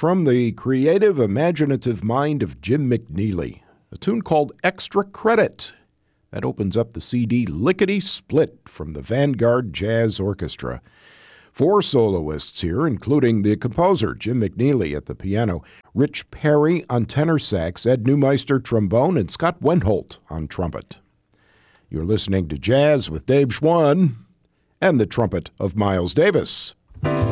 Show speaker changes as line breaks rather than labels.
from the creative, imaginative mind of Jim McNeely, a tune called Extra Credit. That opens up the CD Lickety Split from the Vanguard Jazz Orchestra. 4 soloists here, including the composer, Jim McNeely, at the piano, Rich Perry on tenor sax, Ed Neumeister trombone, and Scott Wendholt on trumpet. You're listening to Jazz with Dave Schwann and the trumpet of Miles Davis.